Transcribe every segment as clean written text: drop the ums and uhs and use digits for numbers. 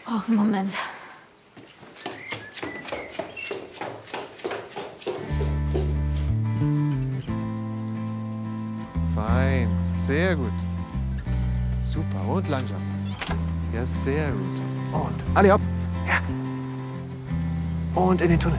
Brauch einen Moment. Fein, sehr gut. Super, und langsam. Ja, sehr gut. Und alle hopp. Ja. Und in den Tunnel.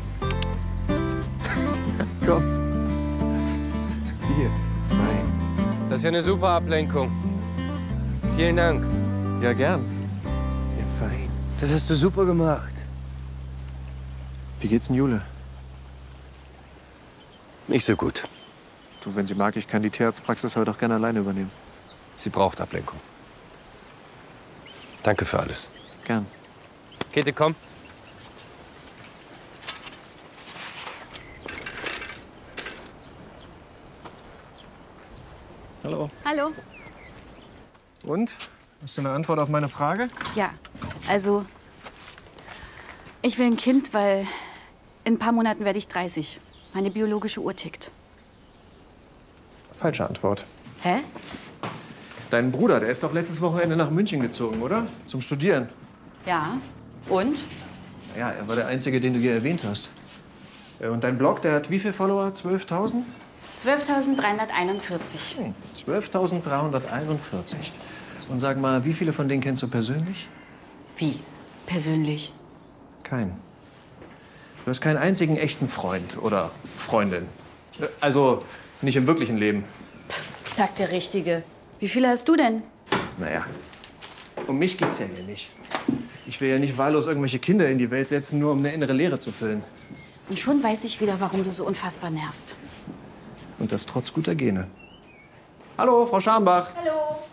Komm. Hier, fein. Das ist ja eine super Ablenkung. Vielen Dank. Ja, gern. Ja, fein. Das hast du super gemacht. Wie geht's denn Jule? Nicht so gut. Du, wenn sie mag, ich kann die Tierarztpraxis heute auch gerne alleine übernehmen. Sie braucht Ablenkung. Danke für alles. Gern. Käthe, komm. Hallo. Hallo. Und? Hast du eine Antwort auf meine Frage? Ja, also ich will ein Kind, weil in ein paar Monaten werde ich 30. Meine biologische Uhr tickt. Falsche Antwort. Hä? Dein Bruder, der ist doch letztes Wochenende nach München gezogen, oder? Zum Studieren. Ja. Und? Ja, er war der Einzige, den du hier erwähnt hast. Und dein Blog, der hat wie viele Follower? 12.000? 12.341. 12.341. Und sag mal, wie viele von denen kennst du persönlich? Wie? Persönlich? Keinen. Du hast keinen einzigen echten Freund oder Freundin. Also nicht im wirklichen Leben. Sagt der Richtige. Wie viele hast du denn? Naja, um mich geht's ja hier nicht. Ich will ja nicht wahllos irgendwelche Kinder in die Welt setzen, nur um eine innere Leere zu füllen. Und schon weiß ich wieder, warum du so unfassbar nervst. Und das trotz guter Gene. Hallo, Frau Schambach. Hallo.